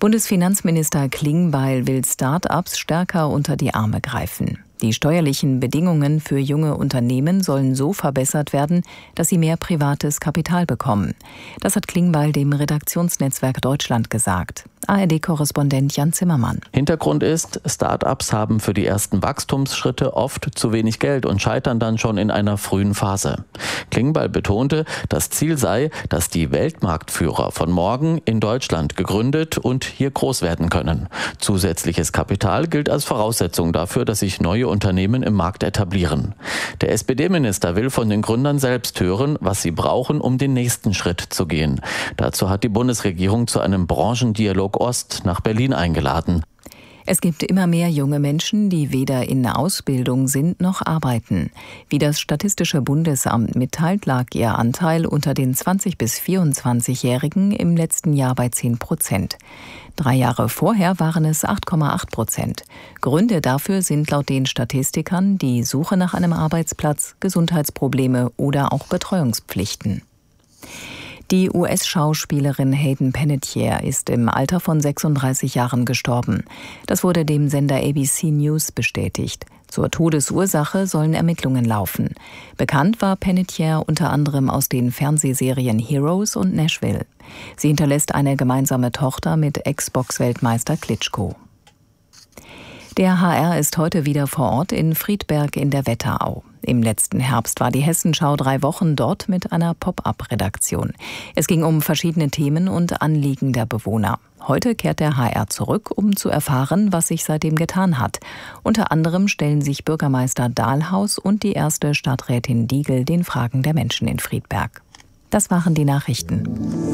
Bundesfinanzminister Klingbeil will Start-ups stärker unter die Arme greifen. Die steuerlichen Bedingungen für junge Unternehmen sollen so verbessert werden, dass sie mehr privates Kapital bekommen. Das hat Klingbeil dem Redaktionsnetzwerk Deutschland gesagt. ARD-Korrespondent Jan Zimmermann. Hintergrund ist, Start-ups haben für die ersten Wachstumsschritte oft zu wenig Geld und scheitern dann schon in einer frühen Phase. Klingbeil betonte, das Ziel sei, dass die Weltmarktführer von morgen in Deutschland gegründet und hier groß werden können. Zusätzliches Kapital gilt als Voraussetzung dafür, dass sich neue Unternehmen im Markt etablieren. Der SPD-Minister will von den Gründern selbst hören, was sie brauchen, um den nächsten Schritt zu gehen. Dazu hat die Bundesregierung zu einem Branchendialog Ost nach Berlin eingeladen. Es gibt immer mehr junge Menschen, die weder in Ausbildung sind noch arbeiten. Wie das Statistische Bundesamt mitteilt, lag ihr Anteil unter den 20- bis 24-Jährigen im letzten Jahr bei 10%. 3 Jahre vorher waren es 8,8%. Gründe dafür sind laut den Statistikern die Suche nach einem Arbeitsplatz, Gesundheitsprobleme oder auch Betreuungspflichten. Die US-Schauspielerin Hayden Panettiere ist im Alter von 36 Jahren gestorben. Das wurde dem Sender ABC News bestätigt. Zur Todesursache sollen Ermittlungen laufen. Bekannt war Panettiere unter anderem aus den Fernsehserien Heroes und Nashville. Sie hinterlässt eine gemeinsame Tochter mit Ex-Box-Weltmeister Klitschko. Der HR ist heute wieder vor Ort in Friedberg in der Wetterau. Im letzten Herbst war die Hessenschau 3 Wochen dort mit einer Pop-up-Redaktion. Es ging um verschiedene Themen und Anliegen der Bewohner. Heute kehrt der HR zurück, um zu erfahren, was sich seitdem getan hat. Unter anderem stellen sich Bürgermeister Dahlhaus und die erste Stadträtin Diegel den Fragen der Menschen in Friedberg. Das waren die Nachrichten.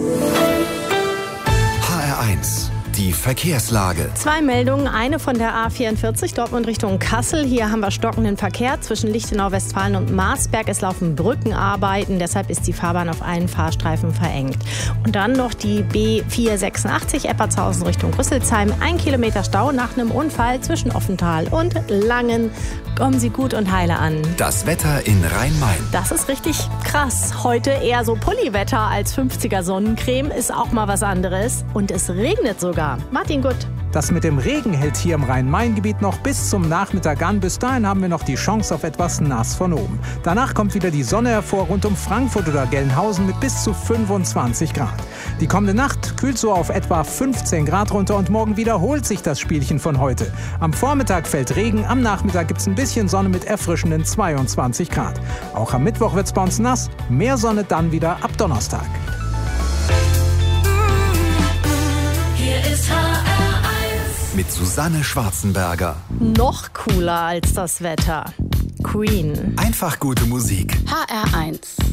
HR1. Die Verkehrslage. 2 Meldungen, eine von der A44 Dortmund Richtung Kassel. Hier haben wir stockenden Verkehr zwischen Lichtenau, Westfalen und Marsberg. Es laufen Brückenarbeiten, deshalb ist die Fahrbahn auf allen Fahrstreifen verengt. Und dann noch die B486 Eppertshausen Richtung Rüsselsheim. 1 Kilometer Stau nach einem Unfall zwischen Offenthal und Langen. Kommen Sie gut und heile an. Das Wetter in Rhein-Main. Das ist richtig krass. Heute eher so Pulliwetter als 50er Sonnencreme. Ist auch mal was anderes. Und es regnet sogar. Martin Gutt. Das mit dem Regen hält hier im Rhein-Main-Gebiet noch bis zum Nachmittag an. Bis dahin haben wir noch die Chance auf etwas nass von oben. Danach kommt wieder die Sonne hervor rund um Frankfurt oder Gelnhausen mit bis zu 25 Grad. Die kommende Nacht kühlt so auf etwa 15 Grad runter und morgen wiederholt sich das Spielchen von heute. Am Vormittag fällt Regen, am Nachmittag gibt es ein bisschen Sonne mit erfrischenden 22 Grad. Auch am Mittwoch wird es bei uns nass, mehr Sonne dann wieder ab Donnerstag. Hier ist HR1 mit Susanne Schwarzenberger. Noch cooler als das Wetter. Queen. Einfach gute Musik. HR1